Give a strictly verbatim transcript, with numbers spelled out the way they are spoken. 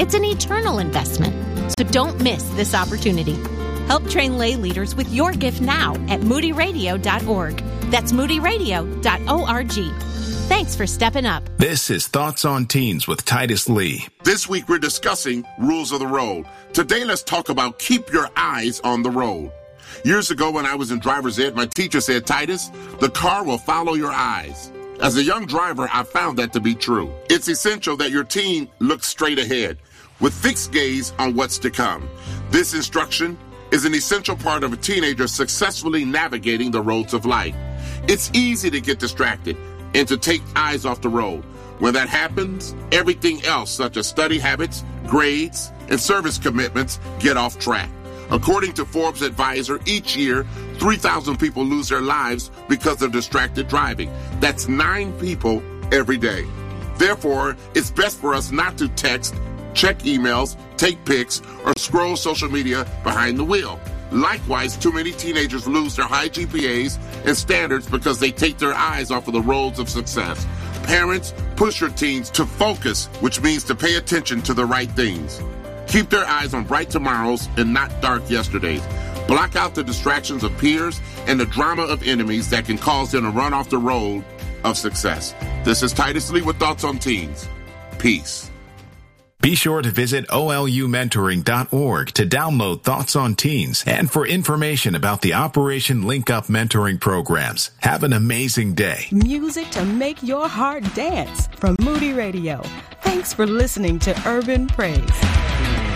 It's an eternal investment. So don't miss this opportunity. Help train lay leaders with your gift now at moody radio dot org. That's moody radio dot org. Thanks for stepping up. This is Thoughts on Teens with Titus Lee. This week we're discussing rules of the road. Today let's talk about keep your eyes on the road. Years ago when I was in driver's ed, my teacher said, Titus, the car will follow your eyes. As a young driver, I found that to be true. It's essential that your teen looks straight ahead with fixed gaze on what's to come. This instruction is an essential part of a teenager successfully navigating the roads of life. It's easy to get distracted and to take eyes off the road. When that happens, everything else, such as study habits, grades, and service commitments, get off track. According to Forbes Advisor, each year, three thousand people lose their lives because of distracted driving. That's nine people every day. Therefore, it's best for us not to text, check emails, take pics, or scroll social media behind the wheel. Likewise, too many teenagers lose their high G P As and standards because they take their eyes off of the roads of success. Parents, push your teens to focus, which means to pay attention to the right things. Keep their eyes on bright tomorrows and not dark yesterdays. Block out the distractions of peers and the drama of enemies that can cause them to run off the road of success. This is Titus Lee with Thoughts on Teens. Peace. Be sure to visit O L U mentoring dot org to download Thoughts on Teens and for information about the Operation Link Up mentoring programs. Have an amazing day. Music to make your heart dance from Moody Radio. Thanks for listening to Urban Praise.